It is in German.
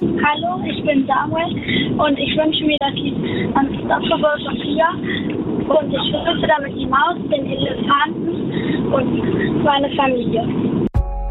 Hallo, ich bin Samuel und ich wünsche mir das Lied Unstoppable von Sia. Und ich grüße damit die Maus, den Elefanten und meine Familie.